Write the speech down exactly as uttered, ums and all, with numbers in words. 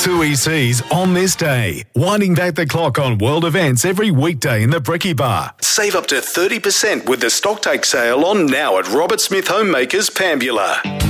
Two E Cs on this day. Winding back the clock on world events every weekday in the Bricky Bar. Save up to thirty percent with the stocktake sale on now at Robert Smith Homemakers, Pambula.